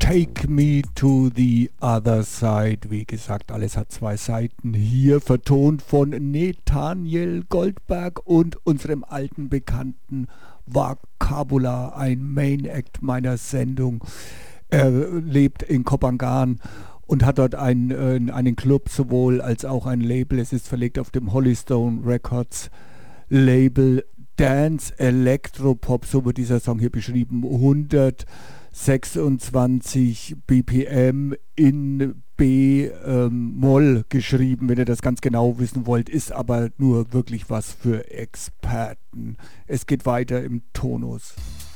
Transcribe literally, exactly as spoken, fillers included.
Take Me to the Other Side. Wie gesagt, alles hat zwei Seiten. Hier vertont von Nathaniel Goldberg und unserem alten Bekannten Vocabula, ein Main Act meiner Sendung. Er lebt in Kopangan und hat dort einen, äh, einen Club sowohl als auch ein Label. Es ist verlegt auf dem Hollystone Records Label. Dance Electropop, so wird dieser Song hier beschrieben, hundertsechsundzwanzig B P M in B-Moll ähm, geschrieben, wenn ihr das ganz genau wissen wollt, ist aber nur wirklich was für Experten. Es geht weiter im Tonus.